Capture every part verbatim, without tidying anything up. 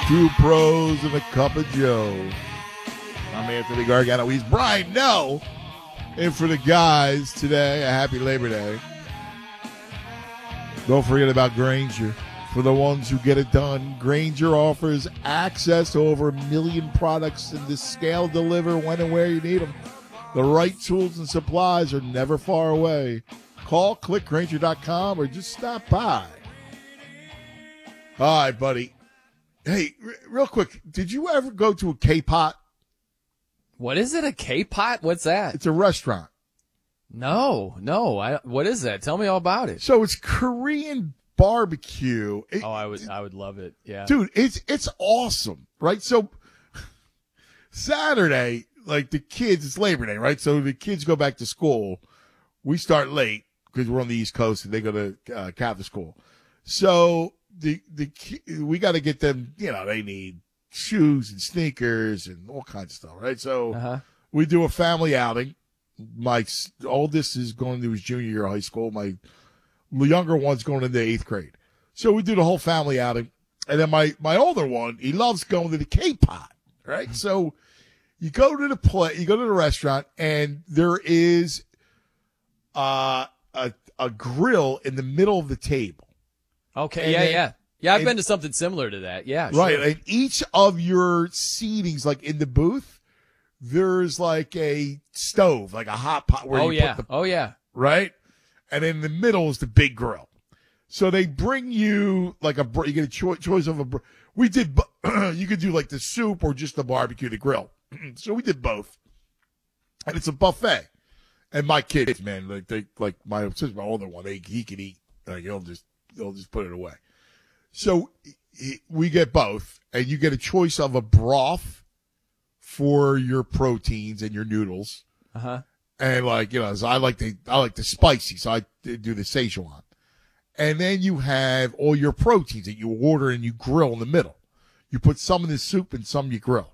Two pros and a cup of Joe. I'm Anthony Gargano. He's Brian No. And for the guys today, a happy Labor Day. Don't forget about Grainger. For the ones who get it done, Grainger offers access to over a million products and to scale deliver when and where you need them. The right tools and supplies are never far away. Call, click Grainger dot com, or just stop by. All right, buddy. Hey, r- real quick, did you ever go to a K-Pot? What is it, a K-Pot? What's that? It's a restaurant. No, no. I, what is that? Tell me all about it. So it's Korean barbecue. It, Oh, I would I would love it. Yeah. Dude, it's it's awesome, right? So Saturday, like the kids, it's Labor Day, right? So the kids go back to school. We start late because we're on the East Coast and they go to uh, Catholic school. So the the we got to get them, you know, they need shoes and sneakers and all kinds of stuff, right? So Uh-huh. we do a family outing. My s- oldest is going to his junior year of high school. My younger one's going into eighth grade. So we do the whole family outing. And then my, my older one, he loves going to the K-Pot, right? So you go to the play, you go to the restaurant, and there is uh, a a grill in the middle of the table. Okay. And yeah, then- yeah. Yeah, I've and- been to something similar to that. Yeah. Right. Sure. And each of your seatings, like in the booth, there's like a stove, like a hot pot where Oh you yeah. put the, Oh yeah. right? And in the middle is the big grill. So they bring you like a, br- you get a cho- choice of a, br- we did, bu- you could do like the soup or just the barbecue, the grill. So we did both. And it's a buffet. And my kids, man, like they, like my, since my older one, they, he can eat, like he'll just, they'll just put it away. So he- we get both, and you get a choice of a broth for your proteins and your noodles. Uh huh. And like, you know, so I like the, I like the spicy, so I do the Szechuan. And then you have all your proteins that you order and you grill in the middle. You put some in the soup and some you grill.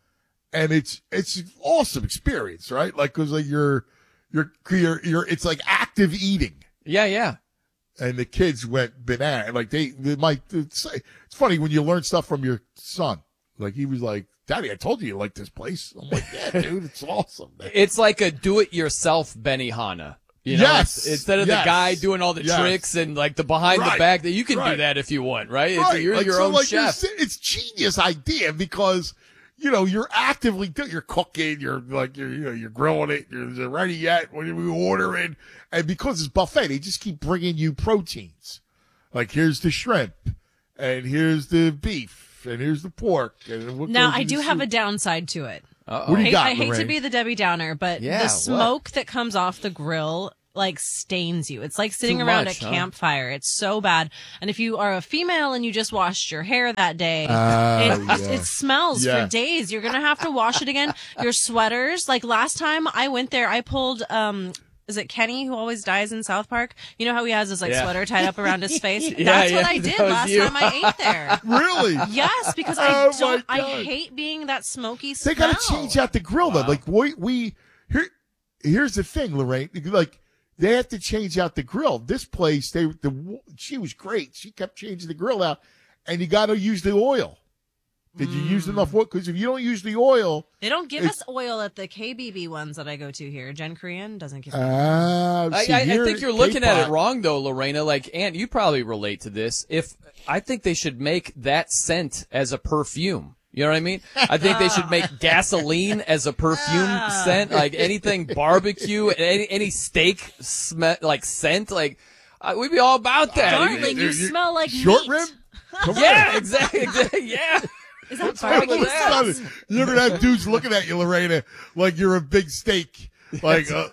And it's, it's an awesome experience, right? Like, cause like you're, you're, you're, you're, it's like active eating. Yeah, yeah. And the kids went banana. Like they, they might, it's, it's funny when you learn stuff from your son. Like he was like, Daddy, I told you you like this place. I'm like, yeah, dude, it's awesome. Man. It's like a do-it-yourself Benihana. You know, Yes, it's- instead of yes, the guy doing all the yes. tricks and like the behind Right, the back, that you can right. do that if you want, right? It's, Right. You're Like, your so, own like, chef. You're, it's genius idea because, you know, you're actively, do- you're cooking, you're like, you're, you know, you're grilling it, you're is it ready yet? When we order it? And because it's buffet, they just keep bringing you proteins. Like, here's the shrimp, and here's the beef, and here's the pork. And what Now, goes I in do the have a soup. downside to it. Uh-oh. What do you I, got, I hate to Lorraine? be the Debbie Downer, but Yeah, the what? smoke that comes off the grill like stains you. It's like sitting Too around much, a huh? campfire. It's so bad. And if you are a female and you just washed your hair that day, Ah, it, yeah. it smells Yeah. for days. You're going to have to wash it again. Your sweaters, like last time I went there, I pulled, um, is it Kenny who always dies in South Park? You know how he has his like Yeah. sweater tied up around his face? Yeah, That's yeah, what I did that was last you. time I ate there. Really? Yes, because Oh, I my don't, I God. hate being that smoky smell. They got to change out the grill, though. Wow. Like, we, we, here, here's the thing, Lorraine. Like, they have to change out the grill. This place, they, the, she was great. She kept changing the grill out, and you got to use the oil. Did you use enough oil? Because if you don't use the oil, They don't give It's- us oil at the K B B ones that I go to here. Jen Korean doesn't give. ah, I, see, I, I here think at you're looking at K-Pot- it wrong, though, Lorena. Like, Aunt, you probably relate to this. If I think they should make that scent as a perfume. You know what I mean? I think they should make gasoline as a perfume scent, like anything barbecue, any any steak smell, like scent. Like, uh, we'd be all about that. Darling, you you- smell like Short meat. rib? Come Yeah, on. exactly. exactly yeah. Is that wrong with barbecue that? sauce? You're going to have dudes looking at you, Lorena, like you're a big steak. Like, uh,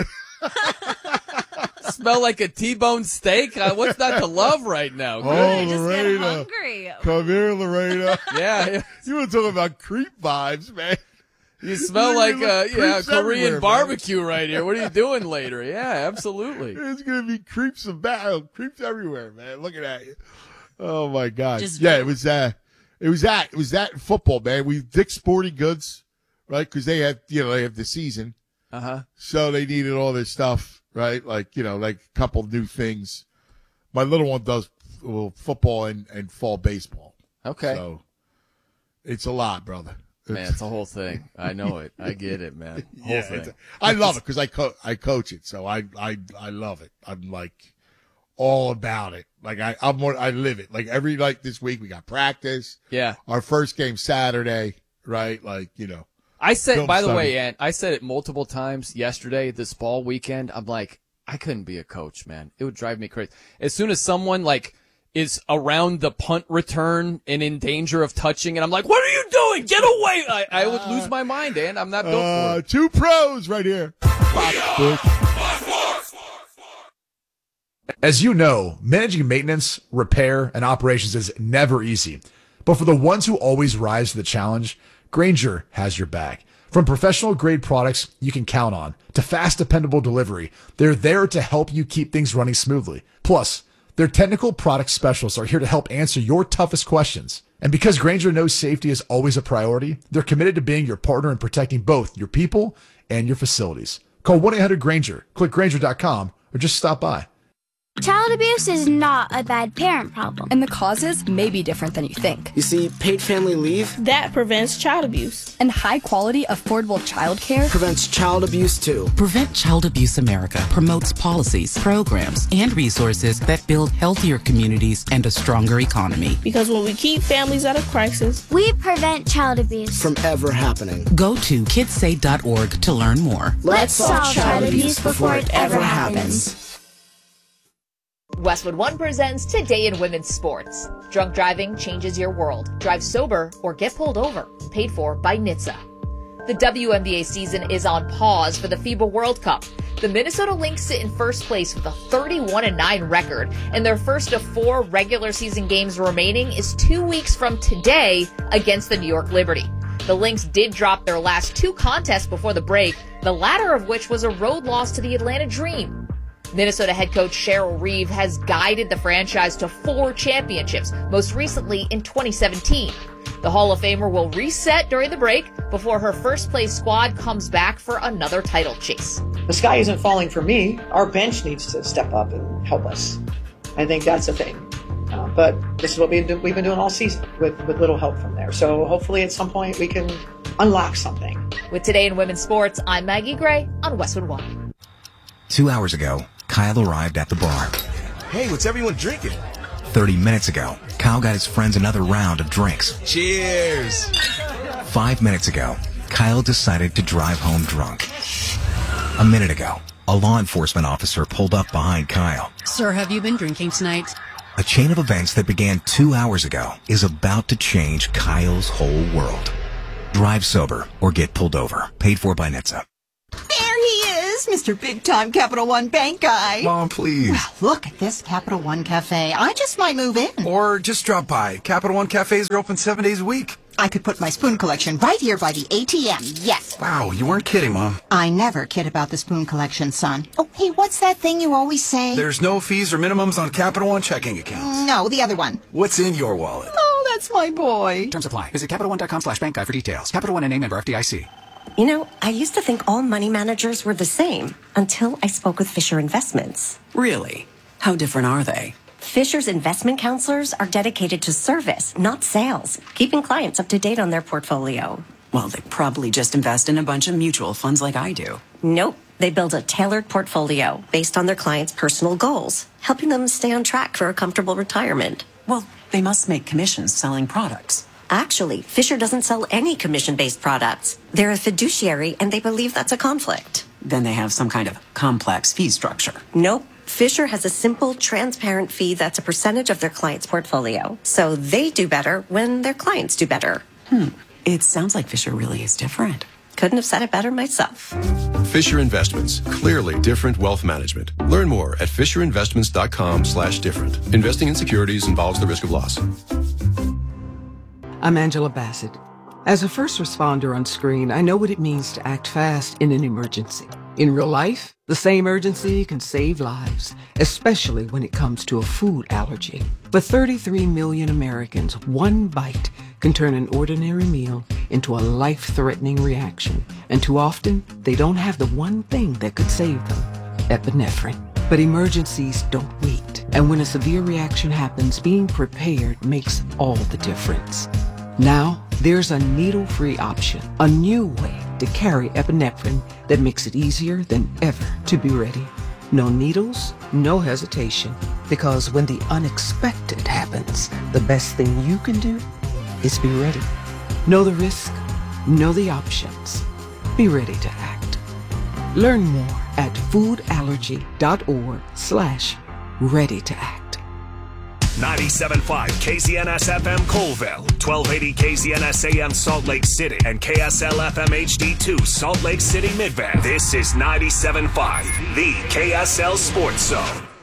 Smell like a T-bone steak. Uh, what's not to love right now? Oh, I just get Lorena. hungry. come here, Lorena. Yeah, yeah. You want to talk about creep vibes, man. You smell You like look uh, yeah, creeps everywhere, Korean man. barbecue right here. What are you doing later? Yeah, absolutely. There's going to be creeps about, creeps everywhere, man. Looking at you. Oh, my God. Just- yeah, it was, uh, it was that. It was that in football, man. We, Dick's Sporting Goods, right? Because they have, you know, they have the season. Uh huh. So they needed all this stuff, right? Like, you know, like a couple new things. My little one does well, football and, and fall baseball. Okay. So It's a lot, brother. Man, it's a whole thing. I know it. I get it, man. Whole Yeah, thing. it's- I love it because I co- I coach it, so I I I love it. I'm like all about it. Like I I'm more, I live it. Like every like this week we got practice. Yeah. Our first game Saturday, right? Like you know. I said, Film by the study. way, Ant, I said it multiple times yesterday, this fall weekend. I'm like, I couldn't be a coach, man. It would drive me crazy. As soon as someone like is around the punt return and in danger of touching, and I'm like, what are you doing? Get away! I, I would lose my mind, Ant. I'm not built Uh, for it. two pros right here. Fox Sports. As you know, managing maintenance, repair, and operations is never easy. But for the ones who always rise to the challenge, Grainger has your back. From professional grade products you can count on to fast, dependable delivery, they're there to help you keep things running smoothly. Plus, their technical product specialists are here to help answer your toughest questions. And because Grainger knows safety is always a priority, they're committed to being your partner in protecting both your people and your facilities. Call one eight hundred Grainger, click Grainger dot com, or just stop by. Child abuse is not a bad parent problem. And the causes may be different than you think. You see, paid family leave that prevents child abuse. And high-quality, affordable childcare prevents child abuse, too. Prevent Child Abuse America promotes policies, programs, and resources that build healthier communities and a stronger economy. Because when we keep families out of crisis, we prevent child abuse from ever happening. Go to kids say dot org to learn more. Let's solve child abuse before it ever happens. Westwood One presents Today in Women's Sports. Drunk driving changes your world. Drive sober or get pulled over. Paid for by N H T S A. The W N B A season is on pause for the FIBA World Cup. The Minnesota Lynx sit in first place with a thirty-one and nine record, and their first of four regular season games remaining is two weeks from today against the New York Liberty. The Lynx did drop their last two contests before the break, the latter of which was a road loss to the Atlanta Dream. Minnesota head coach Cheryl Reeve has guided the franchise to four championships, most recently in twenty seventeen. The Hall of Famer will reset during the break before her first-place squad comes back for another title chase. The sky isn't falling for me. Our bench needs to step up and help us. I think that's the thing. Uh, but this is what we've been, we've been doing all season with, with little help from there. So hopefully at some point we can unlock something. With Today in Women's Sports, I'm Maggie Gray on Westwood One. Two hours ago, Kyle arrived at the bar. Hey, what's everyone drinking? Thirty minutes ago, Kyle got his friends another round of drinks. Cheers! Five minutes ago, Kyle decided to drive home drunk. A minute ago, a law enforcement officer pulled up behind Kyle. Sir, have you been drinking tonight? A chain of events that began two hours ago is about to change Kyle's whole world. Drive sober or get pulled over. Paid for by N H T S A. There he is, Mister Big Time Capital One Bank guy. Mom, please. Well, look at this Capital One Cafe. I just might move in. Or just drop by. Capital One cafes are open seven days a week. I could put my spoon collection right here by the A T M. Yes. Wow, you weren't kidding, Mom. I never kid about the spoon collection, son. Oh, hey, what's that thing you always say? There's no fees or minimums on Capital One checking accounts. No, the other one. What's in your wallet? Oh, that's my boy. Terms apply. Visit Capital One dot com slash bank guide for details. Capital One and a member F D I C. You know, I used to think all money managers were the same until I spoke with Fisher Investments. Really? How different are they? Fisher's investment counselors are dedicated to service, not sales, keeping clients up to date on their portfolio. Well, they probably just invest in a bunch of mutual funds like I do. Nope. They build a tailored portfolio based on their clients' personal goals, helping them stay on track for a comfortable retirement. Well, they must make commissions selling products. Actually, Fisher doesn't sell any commission-based products. They're a fiduciary, and they believe that's a conflict. Then they have some kind of complex fee structure. Nope. Fisher has a simple, transparent fee that's a percentage of their client's portfolio. So they do better when their clients do better. Hmm. It sounds like Fisher really is different. Couldn't have said it better myself. Fisher Investments. Clearly different wealth management. Learn more at fisher investments dot com slash different. Investing in securities involves the risk of loss. I'm Angela Bassett. As a first responder on screen, I know what it means to act fast in an emergency. In real life, the same urgency can save lives, especially when it comes to a food allergy. For thirty-three million Americans, one bite can turn an ordinary meal into a life-threatening reaction. And too often, they don't have the one thing that could save them, epinephrine. But emergencies don't wait. And when a severe reaction happens, being prepared makes all the difference. Now, There's a needle-free option, a new way to carry epinephrine that makes it easier than ever to be ready. No needles, no hesitation, because when the unexpected happens, the best thing you can do is be ready. Know the risk, know the options. Be ready to act. Learn more at foodallergy.org slash ready to act. ninety-seven point five K Z N S F M Colville, twelve eighty K Z N S A M Salt Lake City, and K S L F M H D two Salt Lake City Midvale. This is ninety-seven point five, the K S L Sports Zone.